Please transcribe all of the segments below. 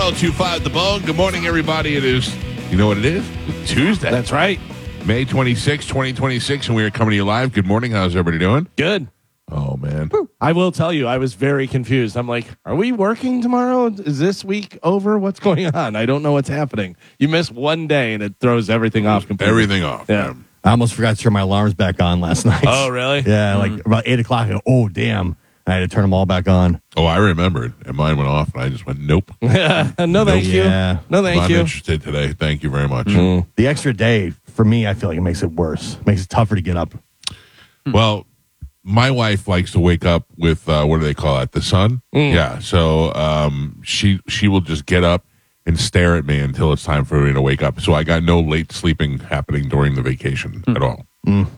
1025 The Bone. Good morning, everybody. It is, you know what it is? It's Tuesday. That's right. May 26, 2026, and we are coming to you live. Good morning. How's everybody doing? Good. Oh, man. I will tell you, I was very confused. I'm like, are we working tomorrow? Is this week over? What's going on? I don't know what's happening. You miss one day and it throws everything off completely. Everything off. Yeah. I almost forgot to turn my alarms back on last night. Oh, really? Yeah, like about 8 o'clock. I go, oh, damn. I had to turn them all back on. Oh, I remembered. And mine went off, and I just went, nope. No, thank you. Yeah. No, thank I'm you. interested today. Thank you very much. The extra day, for me, I feel like it makes it worse. Makes it tougher to get up. Well, my wife likes to wake up with, what do they call it? The sun? Yeah. So she will just get up and stare at me until it's time for me to wake up. So I got no late sleeping happening during the vacation at all.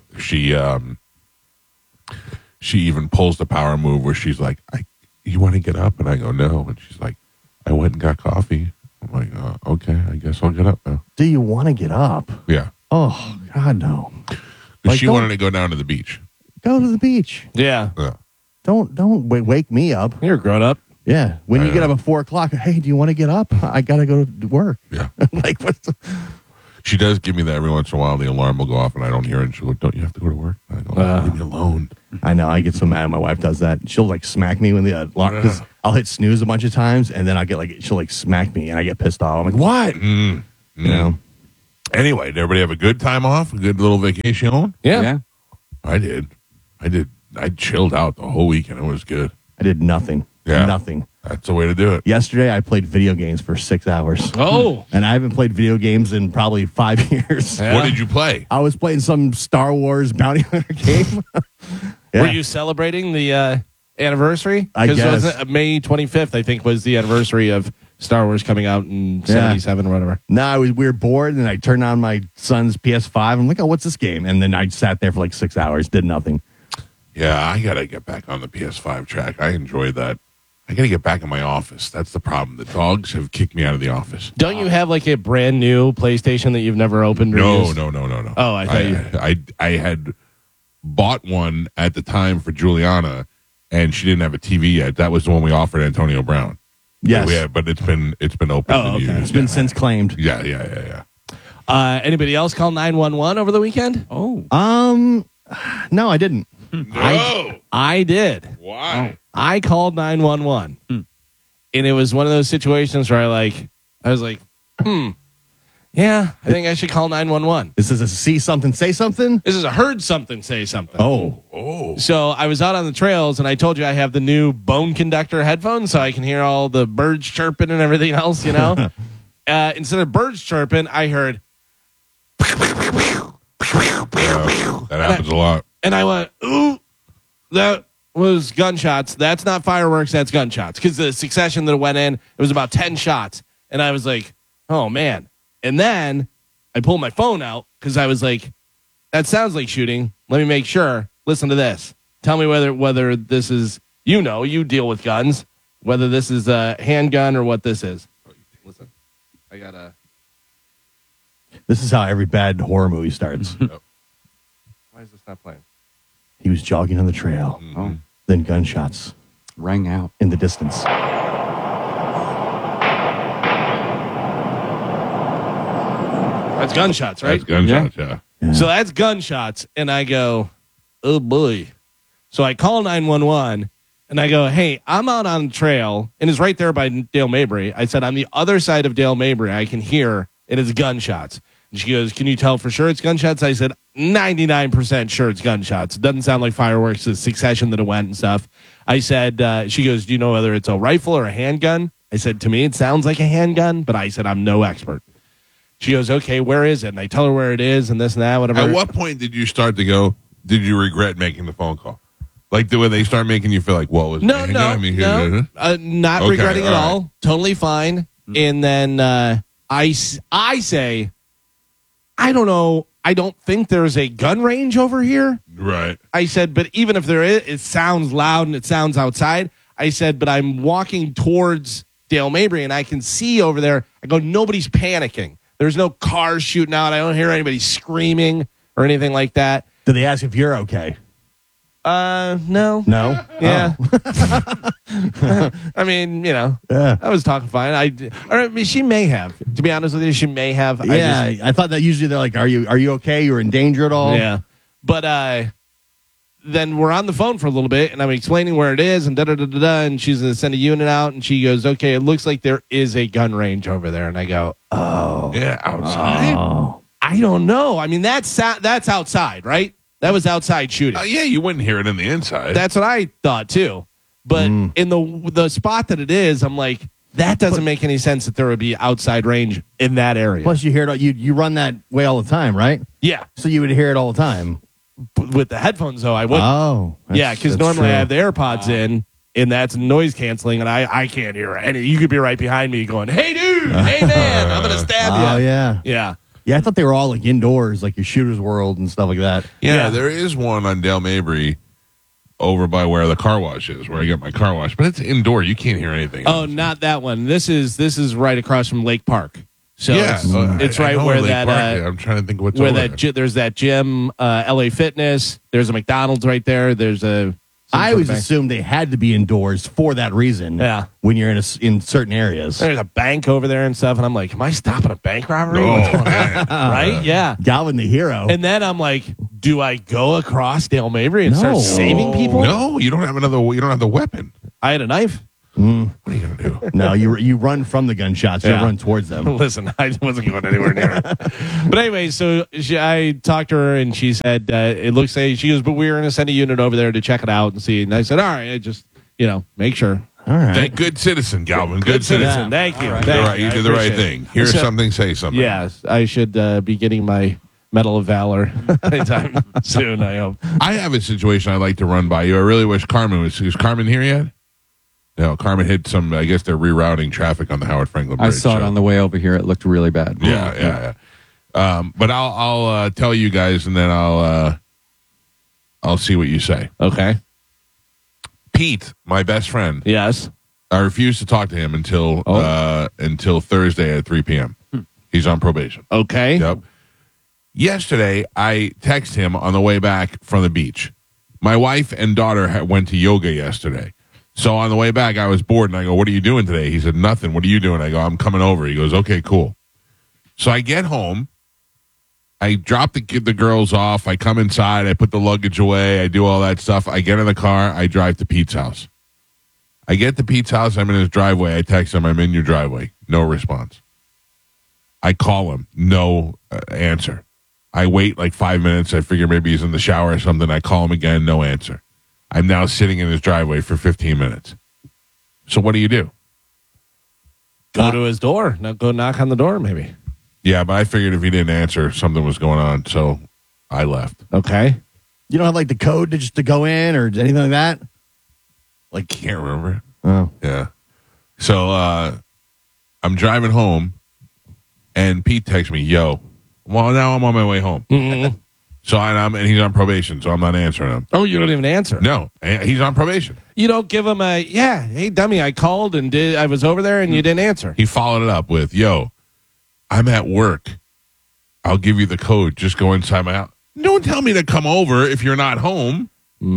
She even pulls the power move where she's like, you want to get up? And I go, no. And she's like, I went and got coffee. I'm like, okay, I guess I'll get up now. Do you want to get up? Yeah. Oh, God, no. She wanted to go down to the beach. Go to the beach. Yeah. Yeah. Don't wake me up. You're a grown up. Yeah. When you get up at 4 o'clock, hey, do you want to get up? I got to go to work. Yeah. Like, what's the... She does give me that every once in a while. The alarm will go off and I don't hear it. And she'll go, don't you have to go to work? And I go, leave me alone. I know. I get so mad when my wife does that. She'll like smack me when the alarm, because I'll hit snooze a bunch of times and then I get like, she'll like smack me and I get pissed off. I'm like, what? You know? Anyway, did everybody have a good time off? A good little vacation? Yeah. I did. I chilled out the whole weekend. It was good. I did nothing. Yeah. Nothing. That's the way to do it. Yesterday, I played video games for 6 hours. Oh. And I haven't played video games in probably 5 years. Yeah. What did you play? I was playing some Star Wars bounty hunter game. Yeah. Were you celebrating the anniversary? I guess. Wasn't it May 25th, I think, was the anniversary of Star Wars coming out in 77 or whatever. No, we were bored, and I turned on my son's PS5. I'm like, oh, what's this game? And then I sat there for like 6 hours, did nothing. Yeah, I got to get back on the PS5 track. I enjoyed that. I got to get back in my office. That's the problem. The dogs have kicked me out of the office. Don't you have like a brand new PlayStation that you've never opened or No. used? Oh, I thought I had bought one at the time for Juliana, and she didn't have a TV yet. That was the one we offered Antonio Brown. Yes. Yeah, but it's been open. Oh, okay. used. It's been since claimed. Yeah. Anybody else call 911 over the weekend? Oh. No, I didn't. No. I did. Why? I called 911. And it was one of those situations where I was like, yeah, I think I should call 911. This is a see something, say something? This is a heard something, say something. Oh. So I was out on the trails, and I told you I have the new bone conductor headphones, so I can hear all the birds chirping and everything else, you know? Instead of birds chirping, I heard... That happens a lot. And I went, ooh, that was gunshots. That's not fireworks, that's gunshots. Because the succession that went in, it was about 10 shots. And I was like, oh, man. And then I pulled my phone out because I was like, that sounds like shooting. Let me make sure. Listen to this. Tell me whether this is, you deal with guns, whether this is a handgun or what this is. Listen, I got to. This is how every bad horror movie starts. Why is this not playing? He was jogging on the trail. Oh. Then gunshots Rang out. in the distance. That's gunshots, right? That's gunshots, yeah. Yeah. So that's gunshots. And I go, oh, boy. So I call 911, and I go, hey, I'm out on the trail, and it's right there by Dale Mabry. I said, on the other side of Dale Mabry, I can hear, and it's gunshots. And she goes, can you tell for sure it's gunshots? I said, 99% sure it's gunshots. It doesn't sound like fireworks, the succession that it went and stuff. I said, she goes, do you know whether it's a rifle or a handgun? I said, to me, it sounds like a handgun, but I said, I'm no expert. She goes, okay, where is it? And I tell her where it is and this and that, whatever. At what point did you start to go, did you regret making the phone call? Like, when they start making you feel like, whoa, is No, it? not Okay, regretting at all all. Totally fine. And then I say, I don't know. I don't think there's a gun range over here. Right. I said, but even if there is, it sounds loud and it sounds outside. I said, but I'm walking towards Dale Mabry and I can see over there. I go, nobody's panicking. There's no cars shooting out. I don't hear anybody screaming or anything like that. Did they ask if you're okay? No. No. Yeah. I mean, Yeah. I was talking fine. I mean, she may have. To be honest with you, she may have. Yeah. I thought that usually they're like, "Are you okay? You're in danger at all?" Yeah. But then we're on the phone for a little bit, and I'm explaining where it is, and da-da-da-da-da, and she's going to send a unit out, and she goes, okay, it looks like there is a gun range over there. And I go, oh. Yeah, outside. Oh. I don't know. I mean, that's outside, right? That was outside shooting. Yeah, you wouldn't hear it in the inside. That's what I thought, too. But in the spot that it is, I'm like, that doesn't make any sense that there would be outside range in that area. Plus, you hear it. You run that way all the time, right? Yeah. So you would hear it all the time. With the headphones, though, I wouldn't. Oh, Yeah, because normally I have the AirPods in, and that's noise canceling, and I can't hear any. You could be right behind me going, hey, dude, hey, man, I'm going to stab you. Oh, yeah. Yeah. Yeah, I thought they were all like indoors, like your Shooter's World and stuff like that. Yeah, there is one on Dale Mabry over by where the car wash is, where I get my car wash, but it's indoor. You can't hear anything. Oh, not that one. This is right across from Lake Park. So yeah, it's I right know where Lake that Park is. I'm trying to think what's where over that there. there's that gym, LA Fitness. There's a McDonald's right there. There's a. I always assumed they had to be indoors for that reason. Yeah. When you're in certain areas. There's a bank over there and stuff, and I'm like, am I stopping a bank robbery? Oh, What's going on? man. Right? Yeah. Galvin the hero. And then I'm like, do I go across Dale Mabry and No. start saving people? No, you don't have the weapon. I had a knife. What are you gonna do? No, you run from the gunshots. You Yeah. run towards them. Listen, I wasn't going anywhere near it. But anyway, so I talked to her, and she said, it looks like, she goes, but we're going to send a unit over there to check it out and see. And I said, all right, just, make sure. All right. Thank good citizen, Galvin. Good citizen. Thank you. All right. Thank Right, you I did the right appreciate thing. it. Here's So- something, say something. Yes, I should be getting my Medal of Valor anytime soon, I hope. I have a situation I'd like to run by you. I really wish Carmen was. Is Carmen here yet? No, Carmen hit some. I guess they're rerouting traffic on the Howard Franklin Bridge. I saw it on the way over here. It looked really bad. Yeah. But I'll tell you guys, and then I'll see what you say. Okay. Pete, my best friend, Yes. I refuse to talk to him until Thursday at 3 p.m. He's on probation. Okay. Yep. Yesterday, I text him on the way back from the beach. My wife and daughter went to yoga yesterday. So on the way back, I was bored, and I go, what are you doing today? He said, nothing. What are you doing? I go, I'm coming over. He goes, okay, cool. So I get home. I drop the girls off. I come inside. I put the luggage away. I do all that stuff. I get in the car. I drive to Pete's house. I get to Pete's house. I'm in his driveway. I text him, I'm in your driveway. No response. I call him. No answer. I wait like 5 minutes. I figure maybe he's in the shower or something. I call him again. No answer. I'm now sitting in his driveway for 15 minutes. So what do you do? Go to his door. No, go knock on the door, maybe. Yeah, but I figured if he didn't answer, something was going on. So I left. Okay. You don't have like the code to go in or anything like that? Like, can't remember. Oh. Yeah. So I'm driving home, and Pete texts me, yo, well, now I'm on my way home. Mm-hmm. So and he's on probation, so I'm not answering him. Oh, you don't even answer. No, he's on probation. You don't give him a, hey, dummy, I called and I was over there and you didn't answer. He followed it up with, yo, I'm at work. I'll give you the code. Just go inside my house. Don't tell me to come over if you're not home.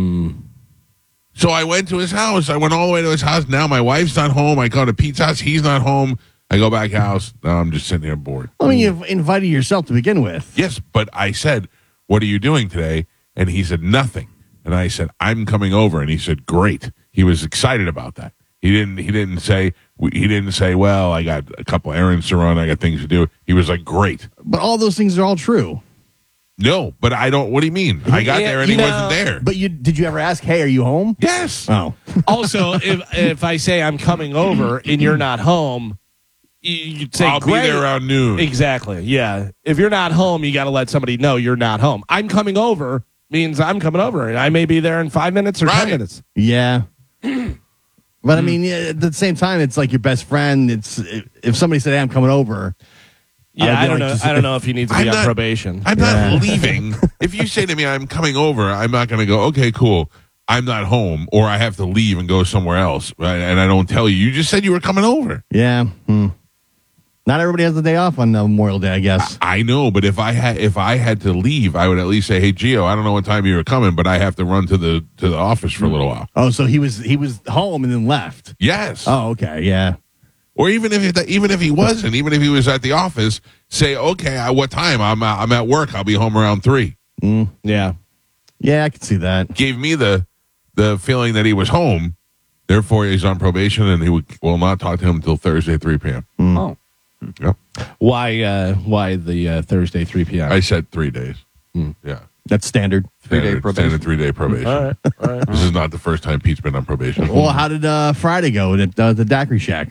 So I went to his house. I went all the way to his house. Now my wife's not home. I go to Pete's house. He's not home. I go back house. Now I'm just sitting here bored. I mean, you've invited yourself to begin with. Yes, but I said, what are you doing today? And he said, nothing. And I said, I'm coming over. And he said, great. He was excited about that. He didn't say, well, I got a couple errands to run. I got things to do. He was like, great. But all those things are all true. No, but I don't. What do you mean? I got there and he wasn't there. But did you ever ask, hey, are you home? Yes. Oh. Also, if I say I'm coming over and you're not home, you'd say, I'll be great. there around noon. Exactly. Yeah. If you're not home, you got to let somebody know you're not home. I'm coming over means I'm coming over, and I may be there in 5 minutes or 10 minutes. Yeah. But I mean, at the same time, it's like your best friend. It's if somebody said, hey, I'm coming over. Yeah, I I'd be don't like, know. just- I don't know if you need to be I'm on not- probation. I'm Yeah. not leaving. If you say to me, I'm coming over, I'm not going to go, okay, cool. I'm not home, or I have to leave and go somewhere else, right? And I don't tell you. You just said you were coming over. Yeah. Not everybody has the day off on Memorial Day, I guess. I know, but if I had to leave, I would at least say, "Hey, Gio, I don't know what time you were coming, but I have to run to the office for a little while." Oh, so he was home and then left. Yes. Oh, okay, yeah. Or even if he wasn't, even if he was at the office, say, "Okay, what time? I'm at work. I'll be home around 3." Yeah. Yeah, I can see that. Gave me the feeling that he was home. Therefore, he's on probation, and he will not talk to him until Thursday, 3 p.m. Oh. Yep. Why the Thursday 3 p.m.? I said 3 days. Yeah. That's standard. 3-day probation. Standard 3-day probation. All right. This is not the first time Pete's been on probation. Well, how did Friday go at the Daiquiri Shack?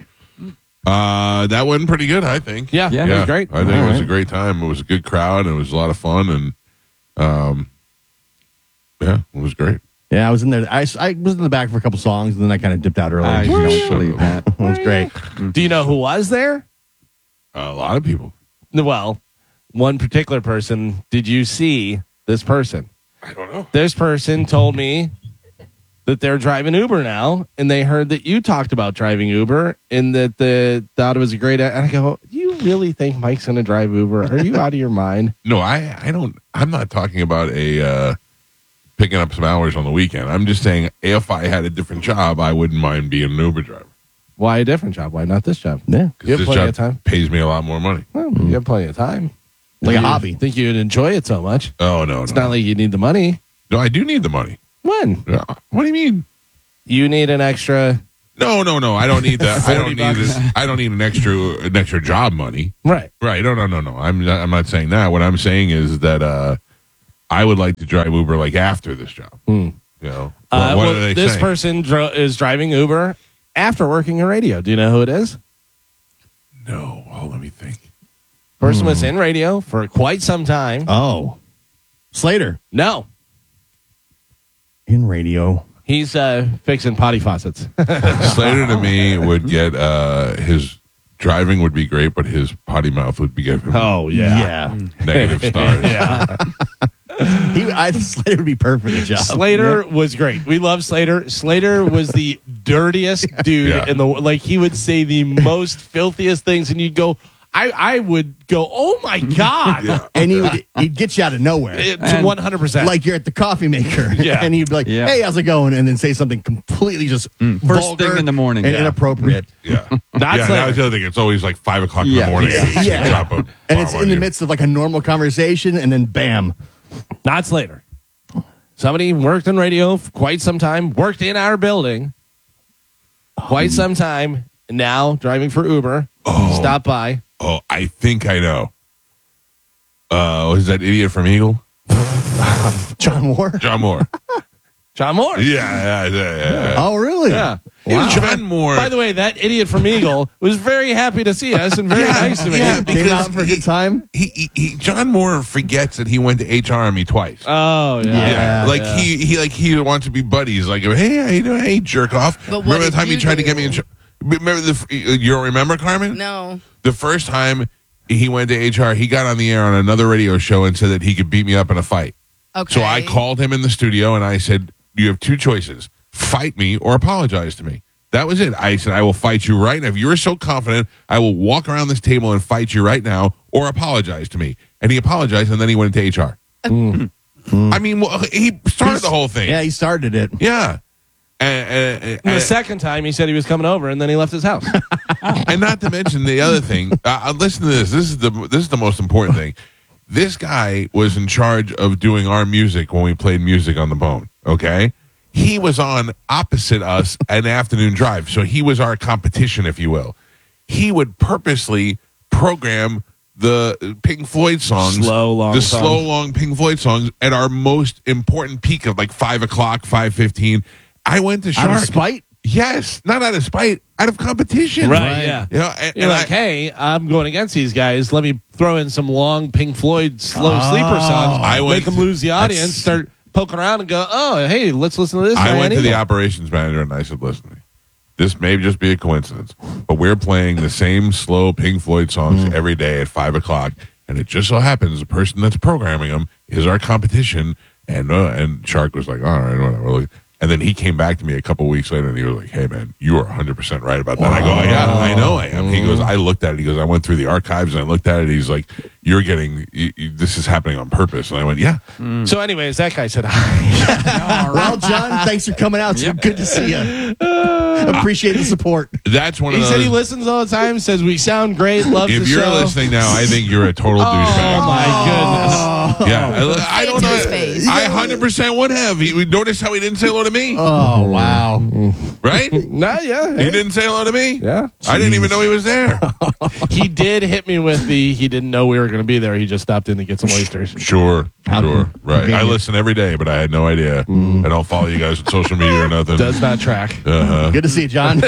That went pretty good, I think. Yeah, Yeah. it was great. I think it was a great time. It was a good crowd, and it was a lot of fun, and yeah, it was great. Yeah, I was in there. I was in the back for a couple songs, and then I kind of dipped out early. I don't believe that. It was great. Do you know who was there? A lot of people. Well, one particular person. Did you see this person? I don't know. This person told me that they're driving Uber now, and they heard that you talked about driving Uber, and that they thought it was a great. And I go, you really think Mike's going to drive Uber? Are you out of your mind? No, I don't. I'm not talking about picking up some hours on the weekend. I'm just saying, if I had a different job, I wouldn't mind being an Uber driver. Why a different job? Why not this job? Yeah, You have Because this plenty job of time. pays me a lot more money. Well, you have plenty of time. like a You hobby. Think you'd enjoy it so much? Oh no, It's no, not like you need the money. no. I do need the money. When Yeah. What do you mean? you need an extra, No. I don't need that. I don't 40 need bucks. this. I don't need an extra job money. right? Right. No. I'm not saying that. What I'm saying is that I would like to drive Uber like after this job. You know. What are they this saying? person is driving Uber after working in radio. Do you know who it is? No. Oh, let me think. Person was in radio for quite some time. Oh, Slater No, in radio. he's fixing potty faucets. Slater to me would get his driving would be great, but his potty mouth would be giving him Oh Yeah, negative stars. yeah. Slater would be perfect at job. Slater was great. We love Slater. Slater was the dirtiest dude Yeah. in the like. He would say the most filthiest things, and you'd go. I would go. Oh my god! Yeah. And he'd get you out of nowhere. 100%. Like you're at the coffee maker, Yeah. and he'd be like, Yeah. "Hey, how's it going?" And then say something completely just First vulgar thing in the morning. and Yeah. inappropriate. Yeah. Not yeah, Slater. that was the other thing. It's always like 5 o'clock in Yeah. the morning. Yeah. You drop a And it's bomb in the on midst of like a normal conversation, and then bam. Not Slater. Somebody worked in radio for quite some time. Worked in our building quite some time. Now driving for Uber. Stop by. Oh, I think I know. Was that idiot from Eagle? John Moore. John Moore. John Moore. Yeah. Oh, really? Yeah. Wow. John Moore. By the way, that idiot from Eagle was very happy to see us and very nice to me. yeah. Came out for a good time. John Moore forgets that he went to HR me twice. Oh yeah. Yeah. Like he wants to be buddies. Like, hey, how you doing? Hey, jerk off. But what Remember the did time you he tried to get do? me in? Remember you don't remember, Carmen? No. The first time he went to HR, he got on the air on another radio show and said that he could beat me up in a fight. Okay. So I called him in the studio and I said, "You have two choices: fight me or apologize to me." That was it. I said, "I will fight you right now. If you're so confident, I will walk around this table and fight you right now, or apologize to me." And he apologized, and then he went into HR. I mean, well, he started the whole thing. Yeah, he started it. Yeah. And the second time he said he was coming over, and then he left his house. And not to mention the other thing. Listen to this. This is the most important thing. This guy was in charge of doing our music when we played music on the Bone. Okay, he was on opposite us an afternoon drive, so he was our competition, if you will. He would purposely program the Pink Floyd songs, Slow, long songs. slow, long Pink Floyd songs at our most important peak of like 5 o'clock, 5:15. I went to Out Shark. of spite. Yes, not out of spite, out of competition. Right, yeah. You know, You're like, hey, I'm going against these guys. Let me throw in some long Pink Floyd slow sleeper songs. I went make them lose the audience. Start poking around and go, oh, hey, let's listen to this. I guy went to the anyway." operations manager and I said, "Listen, this may just be a coincidence, but we're playing the same slow Pink Floyd songs every day at 5 o'clock, and it just so happens the person that's programming them is our competition." And Shark was like, "All right, whatever." And then he came back to me a couple weeks later and he was like, hey, man, you are 100% right about that. I go, yeah, I know I am. He goes, I looked at it. He goes, I went through the archives and I looked at it. He's like, you're getting, this is happening on purpose. And I went, yeah. So anyways, that guy said hi. Well, John, thanks for coming out. It's good to see you. Appreciate the support. That's one of He those. said he listens all the time, says we sound great, loves If the you're show. listening now, I think you're a total Oh douchebag. my goodness. Yeah, I don't to know. his face. I 100% would have. He notice how he didn't say hello to me, Oh, wow. right? Nah, yeah. He didn't say hello to me. Yeah. I didn't even know he was there. He did hit me with he didn't know we were going to be there. He just stopped in to get some oysters. Sure, right. I convenient. listen every day, but I had no idea. I don't follow you guys on social media or nothing. Does not track. Good to see you, John.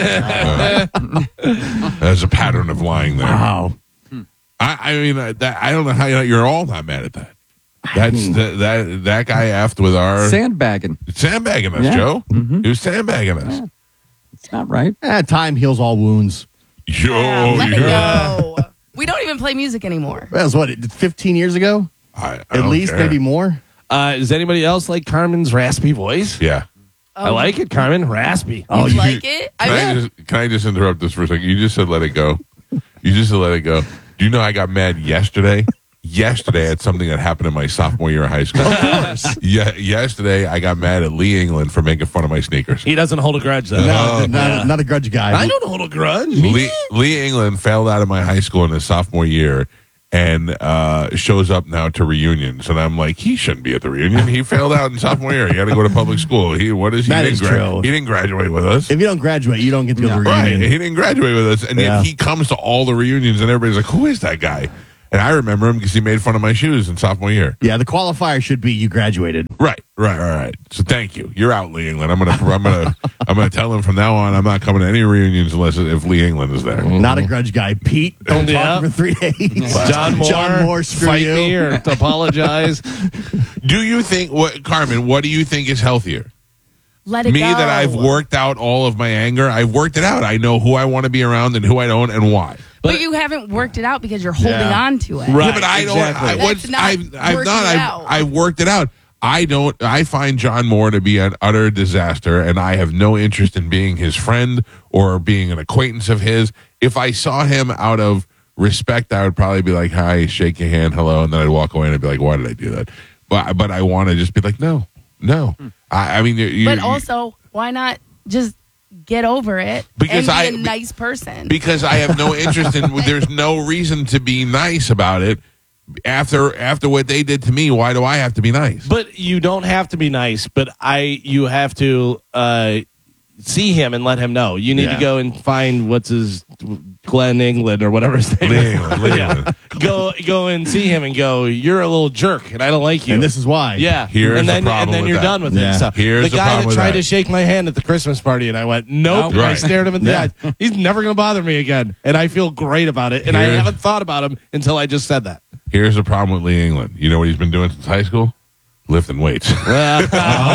There's a pattern of lying there. Wow. I mean, I don't know how you're all not mad at that. That's that guy effed with our Sandbagging. sandbagging us, Yeah. Joe. He was sandbagging us. It's not right. Time heals all wounds. Yo, Let it yeah. go. We don't even play music anymore. That was what, 15 years ago? I At don't least, care. maybe more? Does anybody else like Carmen's raspy voice? Yeah. I like it, Carmen. Raspy. Oh, You you- like it? Can I just interrupt this for a second? You just said let it go. You just said let it go. Do you know I got mad yesterday? Yesterday at something that happened in my sophomore year of high school. Of course. Yeah, yesterday I got mad at Lee England for making fun of my sneakers. He doesn't hold a grudge, though. Not a grudge guy. I don't hold a grudge. Lee England failed out of my high school in his sophomore year and shows up now to reunions. And I'm like, he shouldn't be at the reunion. He failed out in sophomore year. He had to go to public school. What is he? That He is didn't true. He didn't graduate with us. If you don't graduate, you don't get to go to the Right. reunion. He didn't graduate with us. And Yeah. yet he comes to all the reunions and everybody's like, who is that guy? And I remember him because he made fun of my shoes in sophomore year. Yeah, the qualifier should be you graduated. Right. So thank you. You're out, Lee England. I'm gonna tell him from now on I'm not coming to any reunions unless if Lee England is there. Not a grudge guy. Pete, don't Yeah. talk for 3 days. John Moore, screw fight you. me or apologize. Do you think Carmen? What do you think is healthier? Let it Me go. that I've worked out all of my anger. I've worked it out. I know who I want to be around and who I don't and why. But you haven't worked it out because you're holding Yeah. on to it. Right. Yeah, but I don't. exactly. That's not I've working not. it out. I've worked it out. I don't. I find John Moore to be an utter disaster, and I have no interest in being his friend or being an acquaintance of his. If I saw him out of respect, I would probably be like, "Hi," shake your hand, hello, and then I'd walk away and I'd be like, "Why did I do that?" But I want to just be like, "No." I mean, But also, why not just get over it Because and be a nice person? because I have no interest in. There's no reason to be nice about it. After what they did to me, why do I have to be nice? But you don't have to be nice. But you have to see him and let him know. You need Yeah. to go and find Glenn England or whatever his name is. Lee Yeah. England. Go and see him and go, you're a little jerk and I don't like you. And this is why. yeah. Here's and the then, problem and then with you're that. done with Yeah. it. So Here's the the guy problem that with tried that. to shake my hand at the Christmas party and I went, nope. Right. I stared him in the eye. He's never going to bother me again. And I feel great about it. And I Here's- haven't thought about him until I just said that. Here's the problem with Lee England. You know what he's been doing since high school? Lifting weights. Yeah.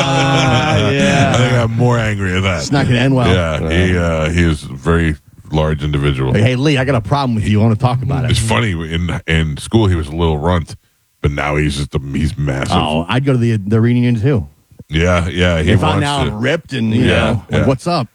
I think I'm more angry at that. It's not going to end well. Yeah, he is a very large individual. Hey, Lee, I got a problem with you. I want to talk about It's it. funny in school he was a little runt, but now he's massive. Oh, I'd go to the reunion too. Yeah. He If I'm wants now to. ripped and, Yeah, yeah. what's up?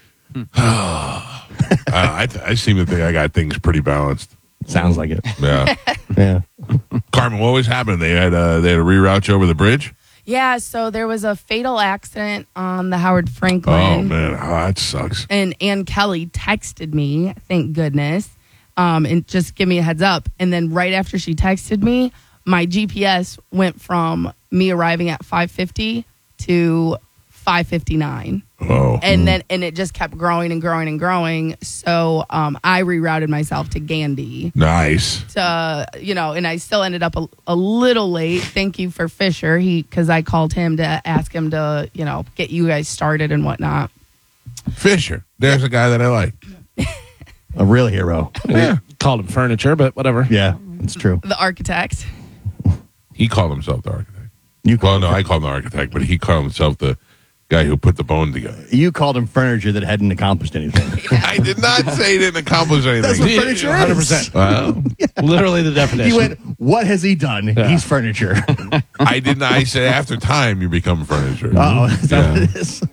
I seem to think I got things pretty balanced. Sounds like it. Yeah. Yeah. Carmen, what was happening? They had to reroute you over the bridge. Yeah, so there was a fatal accident on the Howard Oh Franklin. man, that sucks. And Ann Kelly texted me, thank goodness, and just give me a heads up. And then right after she texted me, my GPS went from me arriving at 5:50 to 5:59. Oh, And then it just kept growing and growing and growing. So I rerouted myself to Gandy. nice. And I still ended up a little late. Thank you for Fisher. Because I called him to ask him to, get you guys started and whatnot. Fisher, there's a guy that I like. A real hero. Yeah. Called him furniture, but whatever. Yeah, it's true. The architect. He called himself the architect. You Well, no, I call him the architect, but he called himself the guy who put the bone together. You called him furniture that hadn't accomplished anything. I did not say he didn't accomplish anything. That's what furniture is. 100%. Well, Literally the definition. He went, what has he done? He's furniture. I didn't. I said after time you become furniture. Oh, is that what it is?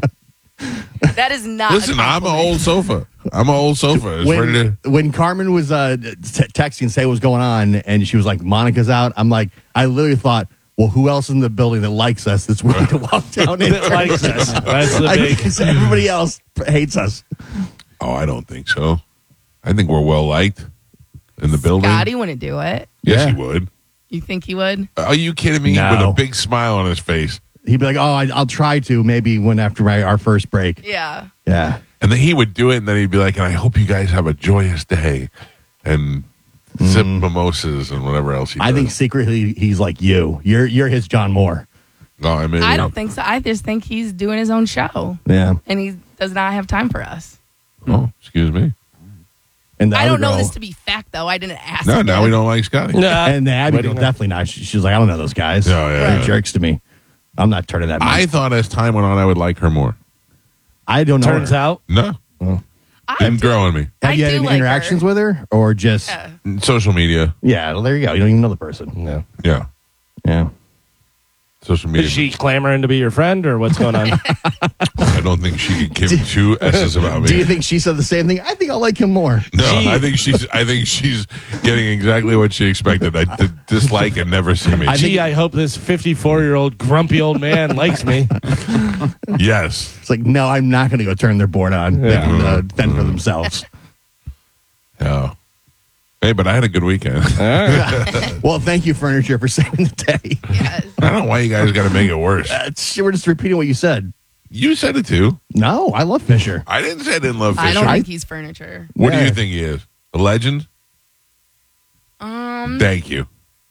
That is not. Listen, a I'm an compliment. old sofa. I'm an old sofa. It's ready to. When Carmen was texting, say what was going on, and she was like, Monica's out, I'm like, I literally thought, well, who else in the building that likes us that's willing to walk down and That likes us. That's the big. everybody else hates us. Oh, I don't think so. I think we're well liked in the building. Scotty wouldn't do it. Yes, Yeah. he would. You think he would? Are you kidding me? No. With a big smile on his face. He'd be like, oh, I'll try to maybe when after our first break. Yeah. Yeah. And then he would do it, and then he'd be like, and I hope you guys have a joyous day. And sip mimosas and whatever else he does. I think secretly he's like you. You're his John Moore. No, I mean, I don't think so. I just think he's doing his own show, Yeah. and he does not have time for us. Oh, excuse me. And the I other don't know girl- this to be fact, though. I didn't ask. No, him. now we don't like Scotty. And the Abby girl Waiting. definitely not. She was like, I don't know those guys. Oh, yeah, They're yeah. jerks to me. I'm not turning that. I much. thought as time went on, I would like her more. I don't know. Turns her. out. No, I didn't do- grow on me. Have I you had do any like interactions her. with her, or just? Yeah. Social media. Yeah. Well, there you go. You don't even know the person. No. Yeah. Yeah. Social media. Is she clamoring to be your friend, or what's going on? I don't think she could give two S's about me. Do you think she said the same thing? I think I'll like him more. No, She- I think she's getting exactly what she expected. I dislike and never see me. Gee, I hope this 54-year-old grumpy old man likes me. Yes. It's like, no, I'm not going to go turn their board on. They Yeah. can fend for themselves. Yeah. Hey, but I had a good weekend. Well, thank you, furniture, for saving the day. Yes. I don't know why you guys got to make it worse. We're just repeating what you said. You said it too. No, I love Fisher. I didn't say I didn't love I Fisher. don't think he's furniture. What do Yeah. you think he is? A legend? Thank you.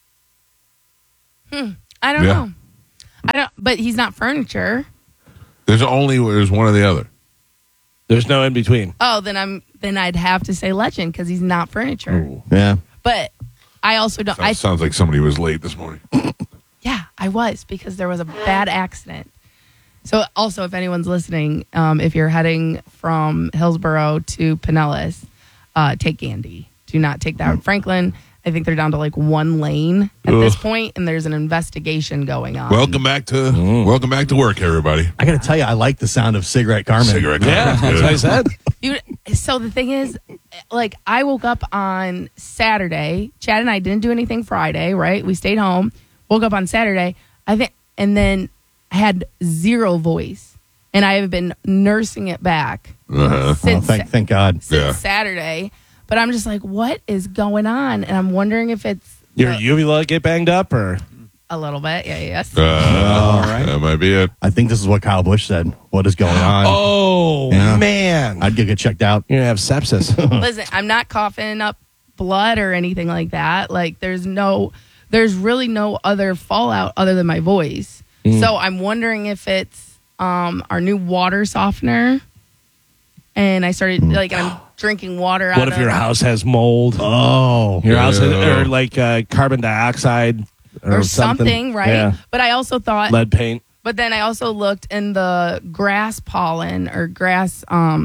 I don't Yeah. know. I don't. But he's not furniture. There's one or the other. There's no in between. Oh, then I'd have to say legend because he's not furniture. Yeah. But I also don't. I Sounds like somebody was late this morning. Yeah, I was because there was a bad accident. So, also, if anyone's listening, if you're heading from Hillsborough to Pinellas, take Gandy. Do not take that. Franklin, I think they're down to like one lane at this point, and there's an investigation going on. Welcome back to work, everybody. I got to tell you, I like the sound of Cigarette Carmen. Cigarette. Yeah, Carmen's that's good. what I said. So the thing is, like, I woke up on Saturday. Chad and I didn't do anything Friday, right? We stayed home. Woke up on Saturday, I think, and then had zero voice, and I have been nursing it back Uh-huh. Oh, since thank God. Yeah. Saturday. But I'm just like, what is going on? And I'm wondering if it's Your uvula get banged up, or a little bit. Yeah, yes. All right. That might be it. I think this is what Kyle Busch said. What is going on? oh Yeah. man, I'd get checked out. you're gonna have sepsis. Listen, I'm not coughing up blood or anything like that. Like, there's really no other fallout other than my voice. So I'm wondering if it's our new water softener. And I started I'm drinking water out What if of your house has mold? Oh. Your house has, Yeah. or like carbon dioxide or something, right? Yeah. But I also thought Lead paint. But then I also looked in the grass pollen or grass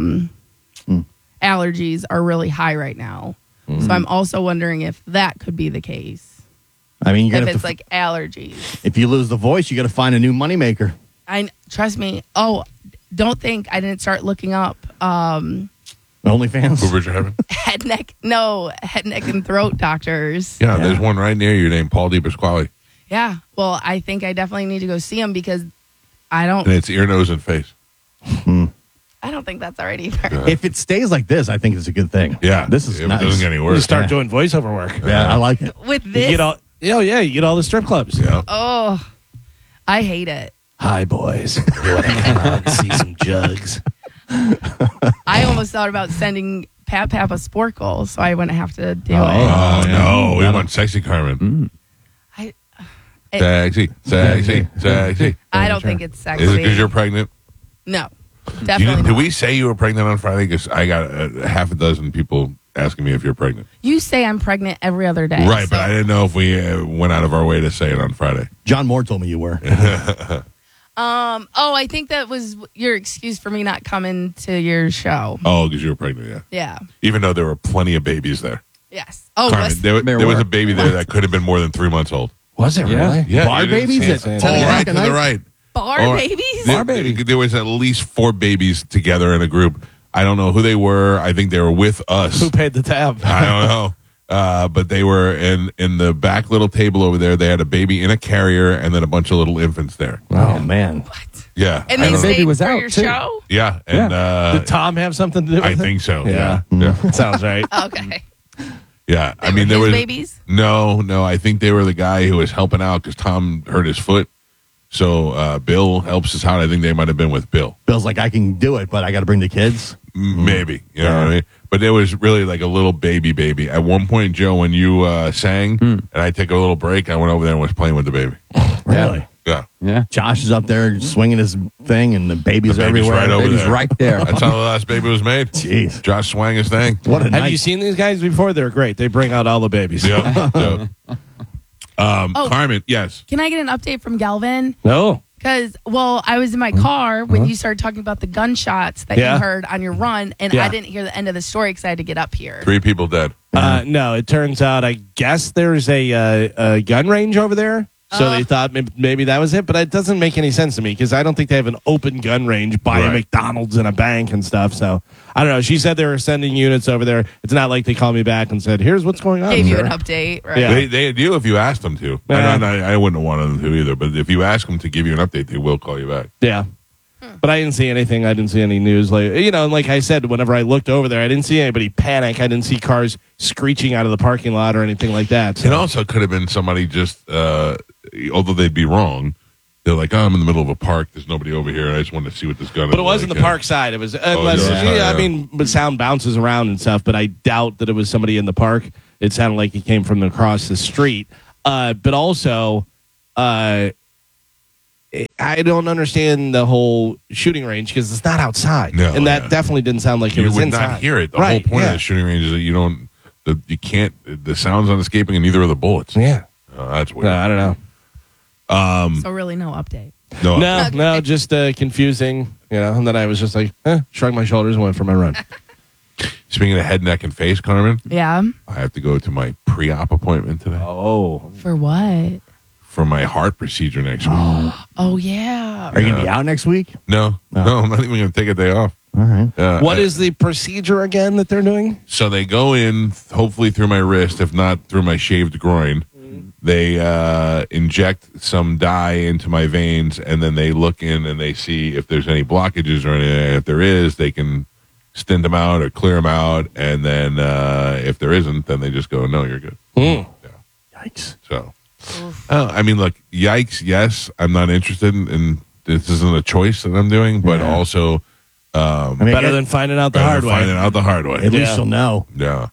allergies are really high right now. So I'm also wondering if that could be the case. I mean, you're If gonna it's have to, like allergies. if you lose the voice, you got to find a new moneymaker. Trust me. Oh, don't think I didn't start looking up OnlyFans. Who Richard Heaven? head, neck, and throat doctors. Yeah, there's one right near you named Paul DiPasquale. Yeah. Well, I think I definitely need to go see him because I And don't it's ear, nose, and face. think that's all right either. If it stays like this, I think it's a good thing. Yeah. This is if nice. It doesn't get any You worse. start Yeah. doing voiceover work. Yeah, I like it. With You this, get all. Oh yeah, you get all the strip clubs. Yeah. oh, I hate it. Hi boys. You want to come out and see some jugs? I almost thought about sending Pap a Sporkle so I wouldn't have to do it. Oh, yeah. no. We want sexy Carmen. I Sexy. I don't think it's sexy. Is it because you're pregnant? No, definitely Did not. we say you were pregnant on Friday? Because I got half a dozen people asking me if you're pregnant. You say I'm pregnant every other day. Right, so but I didn't know if we went out of our way to say it on Friday. John Moore told me you were. I think that was your excuse for me not coming to your show. Oh, because you were pregnant, yeah. Yeah. Even though there were plenty of babies there. Yes. Oh, Carmen, was, there There was were. a baby there that could have been more than 3 months old. Was it Yeah. really? Yeah, Bar you didn't babies see at it. 10 All o'clock right, to at the night? right. bar All right. babies? Bar baby. There was at least 4 babies together in a group. I don't know who they were. I think they were with us. Who paid the tab? I don't know. But they were in the back little table over there. They had a baby in a carrier and then a bunch of little infants there. Oh, man. Yeah. And I they don't- the baby stayed was for out, your too. show? yeah. And Did Tom have something to do with I it? think so. Yeah. Yeah. Sounds right. Okay. Yeah. I They mean, were there his was babies? No. I think they were the guy who was helping out because Tom hurt his foot. So Bill helps us out. I think they might have been with Bill. Bill's like, I can do it, but I got to bring the kids. Maybe. You know what I mean? But it was really like a little baby. At one point, Joe, when you sang and I took a little break, I went over there and was playing with the baby. Really? Yeah. Yeah. Josh is up there swinging his thing, and the babies The are baby's everywhere. right over Baby's there. right there. That's how the last baby was made. Jeez. Josh swang his thing. What a Have night. you seen these guys before? They're great. They bring out all the babies. Yep. Yep. Oh. Carmen, yes. Can I get an update from Galvin? No. Because, well, I was in my car when you started talking about the gunshots that Yeah. you heard on your run, and Yeah. I didn't hear the end of the story because I had to get up here. 3 people dead. No, it turns out, I guess there's a gun range over there. So they thought maybe that was it, but it doesn't make any sense to me because I don't think they have an open gun range by a Right. McDonald's and a bank and stuff. So I don't know. She said they were sending units over there. It's not like they called me back and said, "Here's what's going on." Gave you sir." an update, right? Yeah. They do if you ask them to. Yeah. I wouldn't have wanted them to either, but if you ask them to give you an update, they will call you back. Yeah. But I didn't see anything. I didn't see any news. Like, and like I said, whenever I looked over there, I didn't see anybody panic. I didn't see cars screeching out of the parking lot or anything like that. So. It also could have been somebody just, although they'd be wrong, they're like, oh, I'm in the middle of a park. There's nobody over here. I just wanted to see what this gun is. But it wasn't like. the park side. It was unless yeah. I mean, but sound bounces around and stuff. But I doubt that it was somebody in the park. It sounded like it came from across the street. But also, I don't understand the whole shooting range because it's not outside, No, and that yeah. definitely didn't sound like it You was would inside. not hear it. The Right, whole point yeah. of the shooting range is that you can't, the sound's not escaping and neither are the bullets. Yeah, That's weird. I don't know. So really no update. No, just confusing. And then I was just like, shrugged my shoulders and went for my run. Speaking of head, neck, and face, Carmen, Yeah. I have to go to my pre-op appointment today Oh, For what? for my heart procedure next week. Oh, yeah. Are you going to be out next week? No, I'm not even going to take a day off. All right. what is the procedure again that they're doing? So they go in, hopefully through my wrist, if not through my shaved groin. They inject some dye into my veins, and then they look in and they see if there's any blockages or anything. And if there is, they can stint them out or clear them out. And then if there isn't, then they just go, no, you're good. Yikes. So, I mean, look, yikes, yes, I'm not interested in this isn't a choice that I'm doing, but Yeah. also I mean, Better than finding out the better hard way. finding out the hard way. at least Yeah. you'll know. Yeah.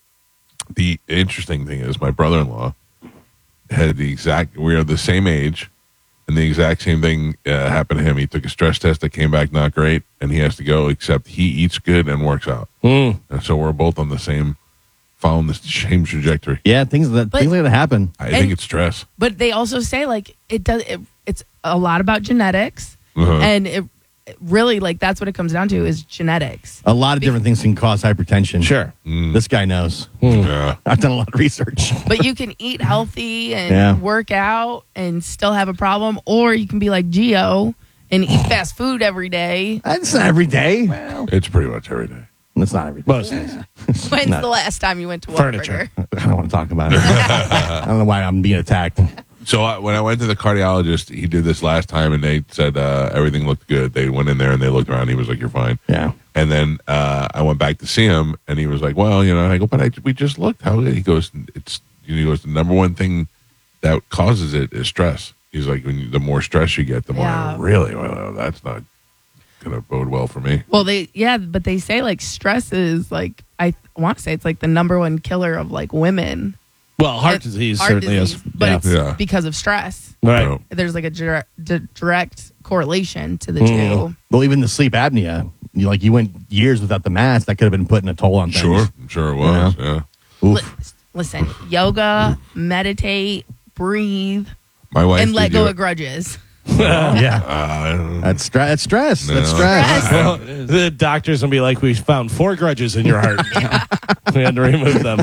The interesting thing is my brother-in-law had we are the same age, and the exact same thing happened to him. He took a stress test that came back not great, and he has to go, except he eats good and works out. And so we're both on following the same trajectory. Yeah, things like that happen. I think it's stress. But they also say, like, it's a lot about genetics. Uh-huh. And it really, like, that's what it comes down to is genetics. A lot of different things can cause hypertension. Sure. This guy knows. Yeah. I've done a lot of research. But you can eat healthy and Yeah. work out and still have a problem, or you can be like Gio and eat fast food every day. That's not every day. It's pretty much every day. That's not every day. Most days. When's Not- the last time you went to Furniture. Whataburger? I don't want to talk about it. I don't know why I'm being attacked. So when I went to the cardiologist, he did this last time, and they said everything looked good. They went in there and they looked around. He was like, "You're fine." Yeah. And then I went back to see him, and he was like, "Well, I go, but we just looked. How?" He goes, he goes, the number one thing that causes it is stress. He's like, the more stress you get, the more Yeah. really. Well, that's not going to bode well for me. Well, but they say like stress is like, I want to say it's like the number one killer of like women. Well, heart disease Heart certainly disease, is. but Yeah. it's Yeah. because of stress. Right. So, There's like a direct correlation to the two. Well, even the sleep apnea, you went years without the mask. That could have been putting a toll on things. sure, I'm sure it was. Yeah. Oof. Listen, yoga, meditate, breathe, My wife and let did go yoga. of grudges. Yeah. That's stress. That's stress. No. That's stress. Well, the doctor's gonna be like, we found 4 grudges in your heart. We had to remove them.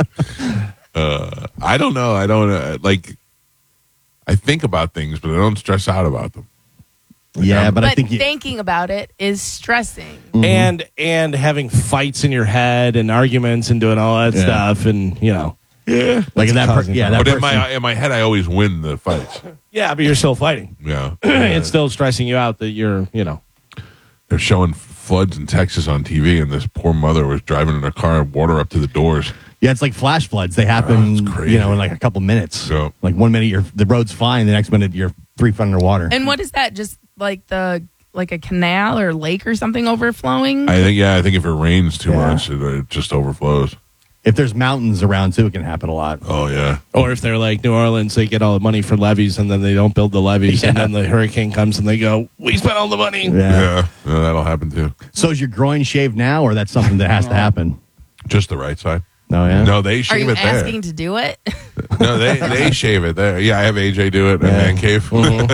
I don't know. I don't like. I think about things, but I don't stress out about them. Yeah, but I think thinking about it is stressing. And having fights in your head and arguments and doing all that stuff, and Yeah, like in that. but in my head, I always win the fights. yeah, but you're still fighting. Yeah, It's still stressing you out that you're, they're showing floods in Texas on TV, and this poor mother was driving in her car, water up to the doors. Yeah, it's like flash floods. They happen, it's crazy. in like a couple minutes. So- like 1 minute the road's fine, the next minute you're 3 feet underwater. And what is that? Just like a canal or lake or something overflowing? I think if it rains too much, it just overflows. If there's mountains around too, it can happen a lot. Oh yeah, or if they're like New Orleans, they get all the money for levees and then they don't build the levees, and then the hurricane comes and they go, we spent all the money. yeah, that'll happen too. So is your groin shaved now, or that's something that has to happen? Just the right side. No, yeah. No, they Are shave you it there. asking to do it? No, they shave it there. Yeah, I have AJ do it in Man Cave.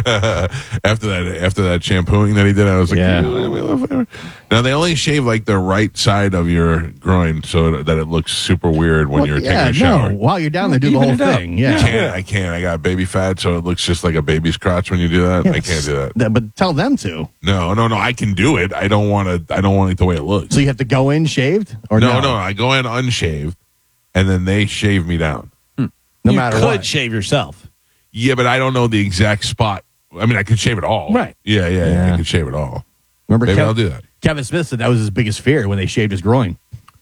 after that shampooing that he did, I was like, Yeah. Now they only shave like the right side of your groin so that it looks super weird when you're taking a shower. No. While you're down there, do the Even whole it out. thing. Yeah. I can't. I got baby fat, so it looks just like a baby's crotch when you do that. I can't do that. But tell them to. No. I can do it. I don't want it the way it looks. So you have to go in shaved, or No. I go in unshaved, and then they shave me down. no you matter could what. shave yourself. Yeah, but I don't know the exact spot. I mean, I could shave it all. Right. Yeah. I could shave it all. Remember, Maybe I'll do that. Kevin Smith said that was his biggest fear when they shaved his groin.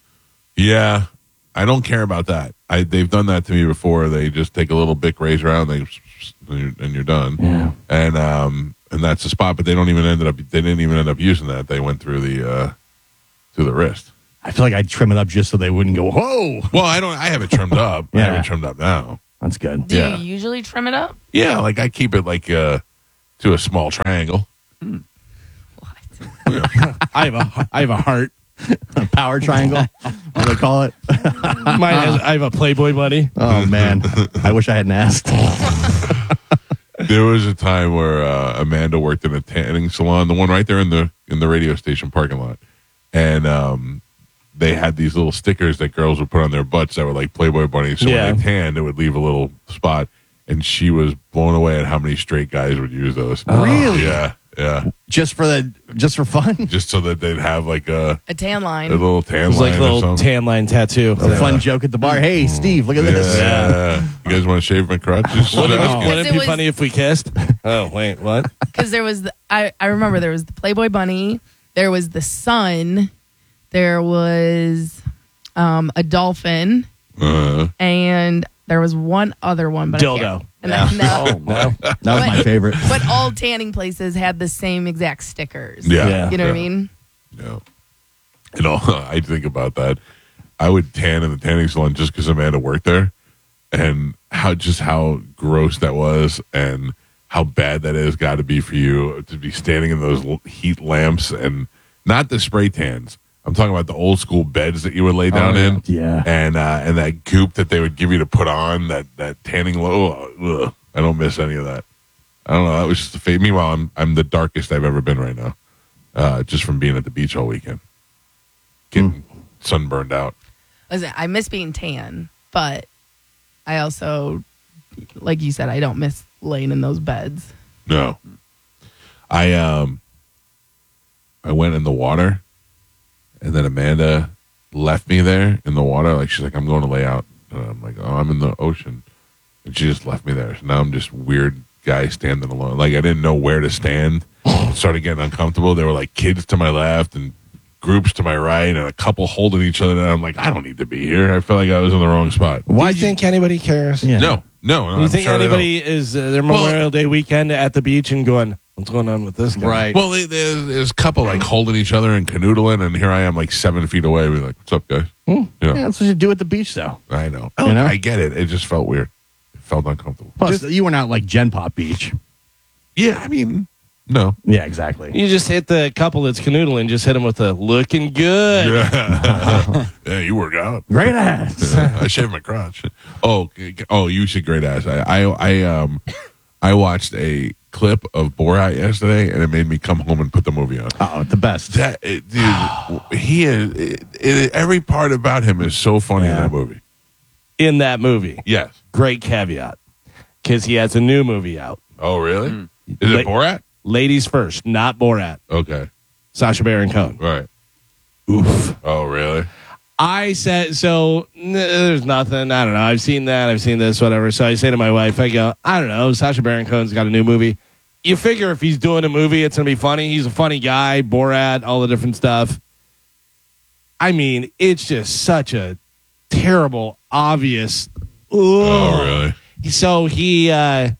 Yeah, I don't care about that. They've done that to me before. They just take a little Bic razor out and you're done. Yeah. And that's the spot. But they didn't even end up using that. They went through the wrist. I feel like I'd trim it up just so they wouldn't go, whoa. Well, I have it trimmed up. I Yeah. have it trimmed up now. That's good. Do Yeah. you usually trim it up? Yeah, like I keep it like to a small triangle. I have a heart. Power triangle, what do they call it? I have a Playboy buddy. Oh, man. I wish I hadn't asked. There was a time where Amanda worked in a tanning salon, the one right there in the radio station parking lot, and they had these little stickers that girls would put on their butts that were like Playboy bunnies. So when they tanned, it would leave a little spot. And she was blown away at how many straight guys would use those. Really? Yeah. Just for fun? Just so that they'd have like a A tan line. little tan It's line like a or little something. tan line tattoo. A fun joke at the bar. Hey, Steve, look at this. Yeah. You guys want to shave my crotch? Wouldn't Because it it be was- funny if we kissed? Oh, wait, what? Because there was, I remember there was the Playboy bunny, there was the sun, there was a dolphin, and there was one other one. But I Dildo. can't- and I- no. No. That was my favorite. But all tanning places had the same exact stickers. Yeah. You know what I mean? Yeah. I think about that. I would tan in the tanning salon just because Amanda worked there, and how gross that was, and how bad that is got to be for you to be standing in those heat lamps, and not the spray tans. I'm talking about the old school beds that you would lay down in, Yeah. and that goop that they would give you to put on that tanning low. I don't miss any of that. I don't know. That was just a fate. Meanwhile, I'm the darkest I've ever been right now, just from being at the beach all weekend, getting sunburned out. Listen, I miss being tan, but I also, like you said, I don't miss laying in those beds. No, I went in the water, and then Amanda left me there in the water. Like she's like, I'm going to lay out. And I'm like, oh, I'm in the ocean, and she just left me there. So now I'm just weird guy standing alone. Like I didn't know where to stand. Started getting uncomfortable. There were like kids to my left and groups to my right, and a couple holding each other. And I'm like, I don't need to be here. I felt like I was in the wrong spot. Why do you think anybody cares? Yeah. No. You I'm think sure they anybody is their Memorial Day weekend at the beach and going, what's going on with this guy? Right. Well, there's a couple like holding each other and canoodling, and here I am like 7 feet away. We're like, "What's up, guys?" Yeah, that's what you do at the beach, though. I know. You know? I get it. It just felt weird. It felt uncomfortable. Plus, you weren't out like Gen Pop Beach. Yeah, I mean, no. Yeah, exactly. You just hit the couple that's canoodling, just hit them with a looking good. Yeah, you work out. Great ass. I shaved my crotch. Oh, you said great ass. I watched a clip of Borat yesterday, and it made me come home and put the movie on. Oh, the best. Dude, he is. Every part about him is so funny in that movie. In that movie. Yes. Great caveat. Because he has a new movie out. Oh, really? Is it Borat? Ladies First, not Borat. Okay. Sacha Baron Cohen. Right. Oof. Oh, really? I said, there's nothing. I don't know. I've seen that. I've seen this, whatever. So I say to my wife, I go, I don't know. Sacha Baron Cohen's got a new movie. You figure if he's doing a movie, it's going to be funny. He's a funny guy. Borat, all the different stuff. I mean, it's just such a terrible, obvious. Oh, really? So he's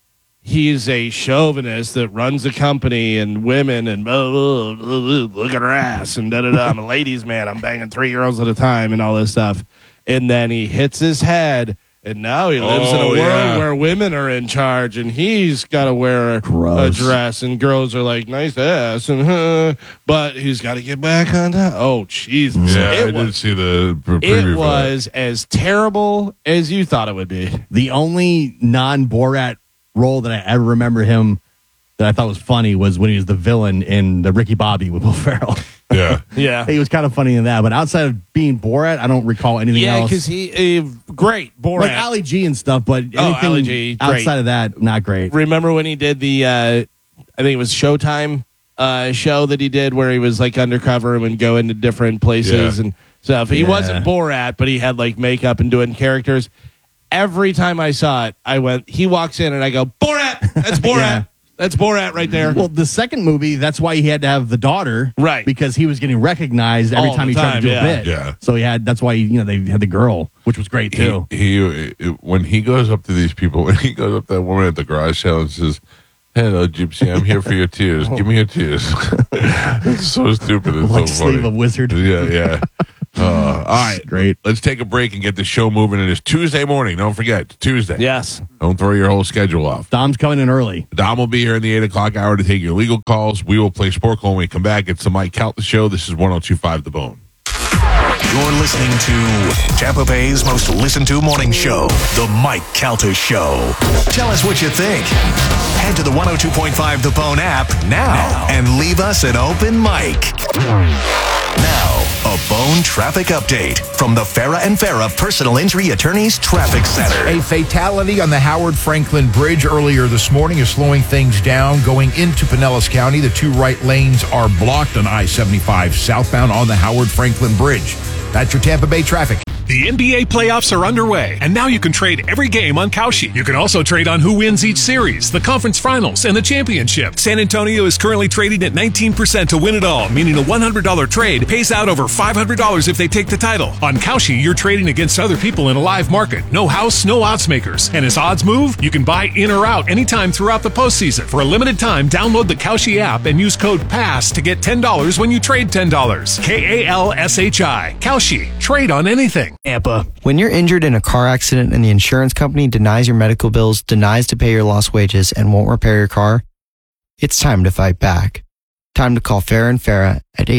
a chauvinist that runs a company and women and look at her ass and da-da-da. I'm a ladies' man. I'm banging 3 girls at a time and all this stuff. And then he hits his head, and now he lives in a world where women are in charge, and he's got to wear a dress, and girls are like, nice ass, and but he's got to get back on top. Oh, Jesus. Yeah, I did see the preview. It was as terrible as you thought it would be. The only non-Borat role that I ever remember him that I thought was funny was when he was the villain in the Ricky Bobby with Will Ferrell. Yeah. Yeah. He was kind of funny in that, but outside of being Borat, I don't recall anything else. Yeah, because he great Borat. Like Ali G and stuff, but anything Ali G, great. outside of that, not great. Remember when he did the I think it was Showtime show that he did where he was like undercover and would go into different places and stuff. He wasn't Borat, but he had like makeup and doing characters. Every time I saw it, I went, he walks in and I go, Borat! That's Borat! Yeah. That's Borat right there. Well, the second movie, that's why he had to have the daughter. Right. Because he was getting recognized every All time the he tried to do time, a bit. yeah. So that's why, they had the girl, which was great too. He when he goes up to these people, when he goes up to that woman at the garage sale and says, hello, Gypsy, I'm here for your tears. Give me your tears. It's so stupid. It's Like so funny. Sleeve of Wizard. Yeah. All right, great. Let's take a break and get the show moving. It is Tuesday morning. Don't forget, it's Tuesday. Yes. Don't throw your whole schedule off. Dom's coming in early. Dom will be here in the 8 o'clock hour to take your legal calls. We will play Sporkle when we come back. It's the Mike Calta Show. This is 102.5 The Bone. You're listening to Tampa Bay's most listened to morning show, The Mike Calta Show. Tell us what you think. Head to the 102.5 The Bone app now and leave us an open mic. Now, a Bone traffic update from the Farah and Farah Personal Injury Attorneys Traffic Center. A fatality on the Howard Franklin Bridge earlier this morning is slowing things down. Going into Pinellas County, the two right lanes are blocked on I-75 southbound on the Howard Franklin Bridge. That's your Tampa Bay traffic. The NBA playoffs are underway, and now you can trade every game on Kalshi. You can also trade on who wins each series, the conference finals, and the championship. San Antonio is currently trading at 19% to win it all, meaning a $100 trade pays out over $500 if they take the title. On Kalshi, you're trading against other people in a live market. No house, no odds makers. And as odds move, you can buy in or out anytime throughout the postseason. For a limited time, download the Kalshi app and use code PASS to get $10 when you trade $10. KALSHI. Kalshi. Trade on anything. Tampa. When you're injured in a car accident and the insurance company denies your medical bills, denies to pay your lost wages, and won't repair your car, it's time to fight back. Time to call Farah and Farah at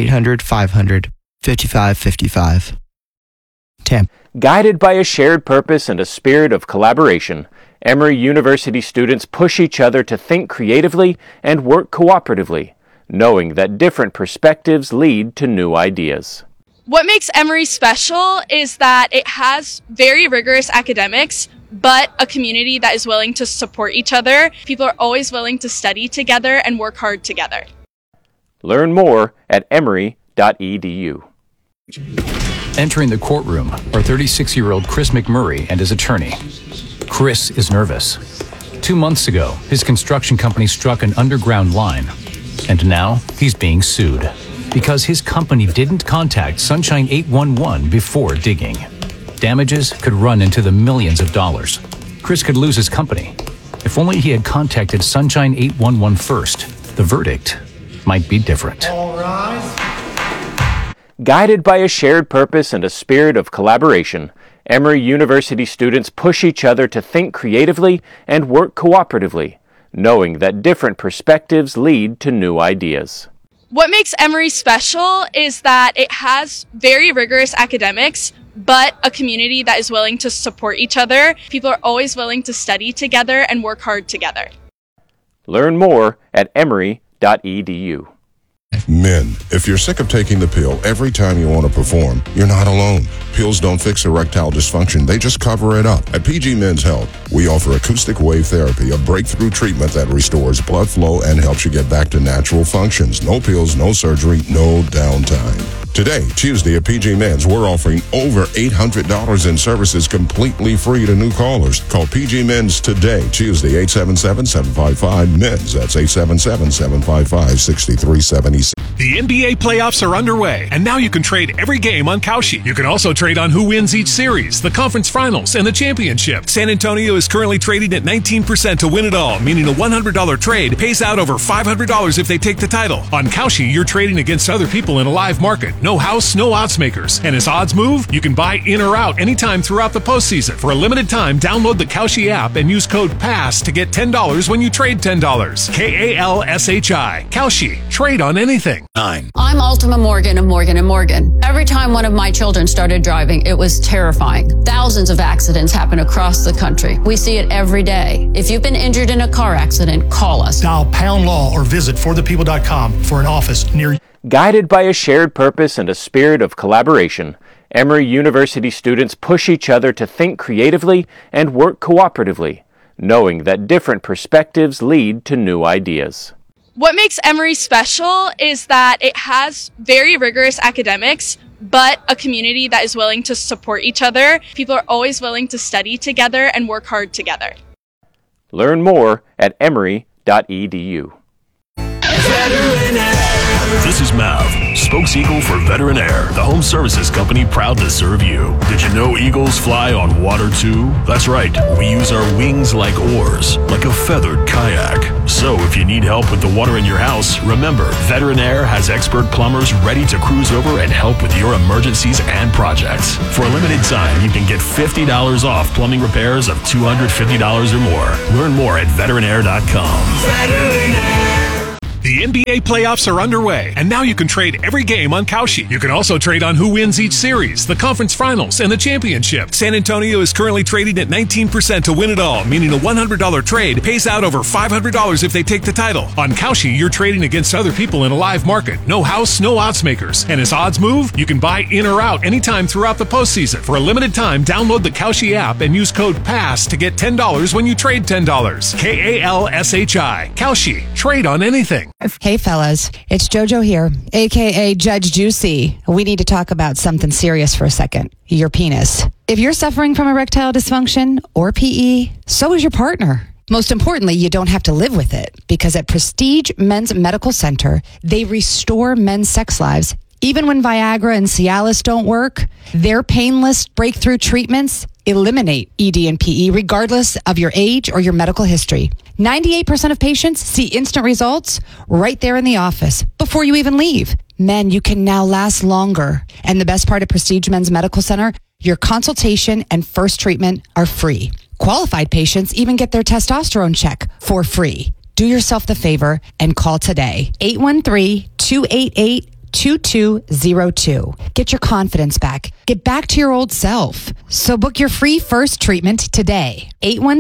800-500-5555. Tampa. Guided by a shared purpose and a spirit of collaboration, Emory University students push each other to think creatively and work cooperatively, knowing that different perspectives lead to new ideas. What makes Emory special is that it has very rigorous academics, but a community that is willing to support each other. People are always willing to study together and work hard together. Learn more at emory.edu. Entering the courtroom are 36-year-old Chris McMurray and his attorney. Chris is nervous. 2 months ago, his construction company struck an underground line, and now he's being sued because his company didn't contact Sunshine 811 before digging. Damages could run into the millions of dollars. Chris could lose his company. If only he had contacted Sunshine 811 first, the verdict might be different. Guided by a shared purpose and a spirit of collaboration, Emory University students push each other to think creatively and work cooperatively, knowing that different perspectives lead to new ideas. What makes Emory special is that it has very rigorous academics, but a community that is willing to support each other. People are always willing to study together and work hard together. Learn more at emory.edu. Men, if you're sick of taking the pill every time you want to perform, you're not alone. Pills don't fix erectile dysfunction, they just cover it up. At PG Men's Health, we offer acoustic wave therapy, a breakthrough treatment that restores blood flow and helps you get back to natural functions. No pills, no surgery, no downtime. Today, Tuesday at PG Men's, we're offering over $800 in services completely free to new callers. Call PG Men's today, Tuesday, 877-755-MENS. That's 877-755-6376. The NBA playoffs are underway, and now you can trade every game on Kalshi. You can also trade on who wins each series, the conference finals, and the championship. San Antonio is currently trading at 19% to win it all, meaning a $100 trade pays out over $500 if they take the title. On Kalshi, you're trading against other people in a live market. No house, no odds makers. And as odds move, you can buy in or out anytime throughout the postseason. For a limited time, download the Kalshi app and use code PASS to get $10 when you trade $10. KALSHI. Kalshi. Trade on anything. 9. I'm Ultima Morgan of Morgan & Morgan. Every time one of my children started driving, it was terrifying. Thousands of accidents happen across the country. We see it every day. If you've been injured in a car accident, call us. Dial pound law or visit forthepeople.com for an office near you. Guided by a shared purpose and a spirit of collaboration, Emory University students push each other to think creatively and work cooperatively, knowing that different perspectives lead to new ideas. What makes Emory special is that it has very rigorous academics, but a community that is willing to support each other. People are always willing to study together and work hard together. Learn more at emory.edu. This is Mav, spokes-eagle for Veteran Air, the home services company proud to serve you. Did you know eagles fly on water too? That's right, we use our wings like oars, like a feathered kayak. So if you need help with the water in your house, remember, Veteran Air has expert plumbers ready to cruise over and help with your emergencies and projects. For a limited time, you can get $50 off plumbing repairs of $250 or more. Learn more at veteranair.com. Veteran Air. The NBA playoffs are underway, and now you can trade every game on Kalshi. You can also trade on who wins each series, the conference finals, and the championship. San Antonio is currently trading at 19% to win it all, meaning a $100 trade pays out over $500 if they take the title. On Kalshi, you're trading against other people in a live market. No house, no odds makers. And as odds move, you can buy in or out anytime throughout the postseason. For a limited time, download the Kalshi app and use code PASS to get $10 when you trade $10. KALSHI. Kalshi. Trade on anything. Hey fellas, it's JoJo here, aka Judge Juicy. We need to talk about something serious for a second. Your penis. If you're suffering from erectile dysfunction or PE, so is your partner. Most importantly, you don't have to live with it, because at Prestige Men's Medical Center, they restore men's sex lives. Even when Viagra and Cialis don't work, their painless breakthrough treatments eliminate ED and PE regardless of your age or your medical history. 98% of patients see instant results right there in the office before you even leave. Men, you can now last longer. And the best part of Prestige Men's Medical Center, your consultation and first treatment are free. Qualified patients even get their testosterone check for free. Do yourself the favor and call today. 813-288-2202. Get your confidence back. Get back to your old self. So book your free first treatment today.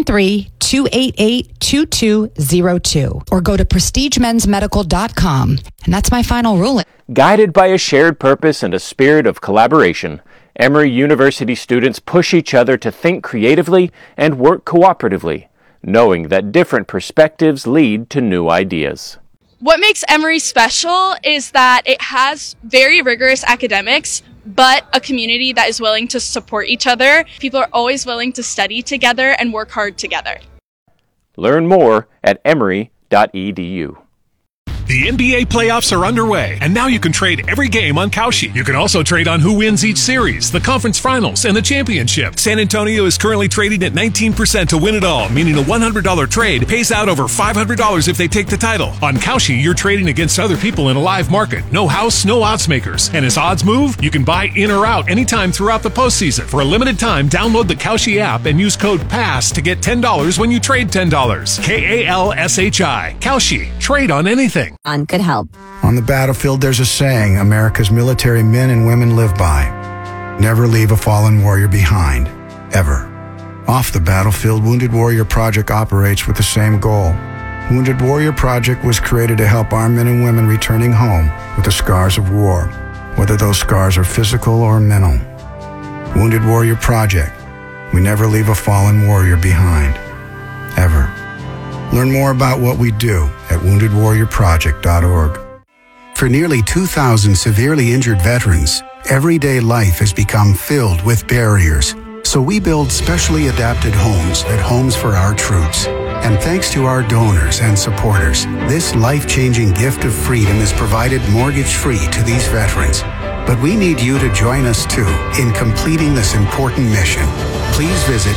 813-288-2202. Or go to prestigemensmedical.com. And that's my final ruling. Guided by a shared purpose and a spirit of collaboration, Emory University students push each other to think creatively and work cooperatively, knowing that different perspectives lead to new ideas. What makes Emory special is that it has very rigorous academics, but a community that is willing to support each other. People are always willing to study together and work hard together. Learn more at emory.edu. The NBA playoffs are underway, and now you can trade every game on Kalshi. You can also trade on who wins each series, the conference finals, and the championship. San Antonio is currently trading at 19% to win it all, meaning a $100 trade pays out over $500 if they take the title. On Kalshi, you're trading against other people in a live market. No house, no odds makers. And as odds move, you can buy in or out anytime throughout the postseason. For a limited time, download the Kalshi app and use code PASS to get $10 when you trade $10. KALSHI. Kalshi. Trade on anything. On could help. On the battlefield, there's a saying America's military men and women live by. Never leave a fallen warrior behind. Ever. Off the battlefield, Wounded Warrior Project operates with the same goal. Wounded Warrior Project was created to help our men and women returning home with the scars of war, whether those scars are physical or mental. Wounded Warrior Project. We never leave a fallen warrior behind. Ever. Learn more about what we do at woundedwarriorproject.org. For nearly 2,000 severely injured veterans, everyday life has become filled with barriers. So we build specially adapted homes at Homes for Our Troops. And thanks to our donors and supporters, this life-changing gift of freedom is provided mortgage-free to these veterans. But we need you to join us too in completing this important mission. Please visit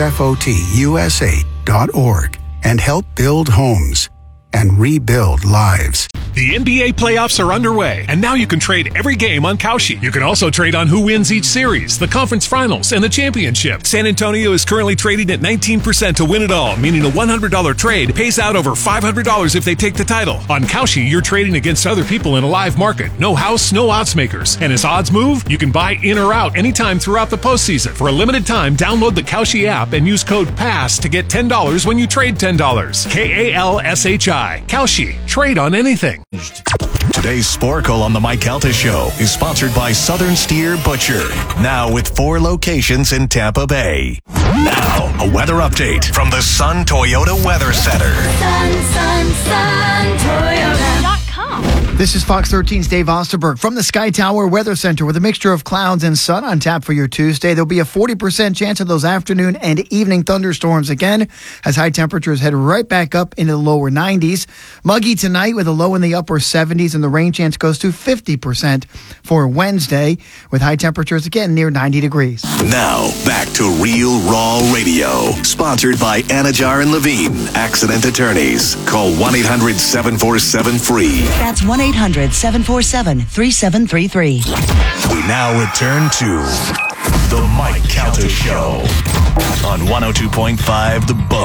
hfotusa.org and help build homes and rebuild lives. The NBA playoffs are underway, and now you can trade every game on Kalshi. You can also trade on who wins each series, the conference finals, and the championship. San Antonio is currently trading at 19% to win it all, meaning a $100 trade pays out over $500 if they take the title. On Kalshi, you're trading against other people in a live market. No house, no odds makers. And as odds move, you can buy in or out anytime throughout the postseason. For a limited time, download the Kalshi app and use code PASS to get $10 when you trade $10. KALSHI. Kalshi. Trade on anything. Today's Sporkle on the Mike Calta Show is sponsored by Southern Steer Butcher. Now with 4 locations in Tampa Bay. Now, a weather update from the Sun Toyota Weather Center. Sun, Toyota.com. This is Fox 13's Dave Osterberg from the Sky Tower Weather Center with a mixture of clouds and sun on tap for your Tuesday. There'll be a 40% chance of those afternoon and evening thunderstorms again as high temperatures head right back up into the lower 90s. Muggy tonight with a low in the upper 70s, and the rain chance goes to 50% for Wednesday with high temperatures again near 90 degrees. Now, back to Real Raw Radio, sponsored by Anajar and Levine, accident attorneys. Call 1-800-747-FREE. That's 1-800-747-3733. We now return to the Mike Calta Show on 102.5 The Buzz.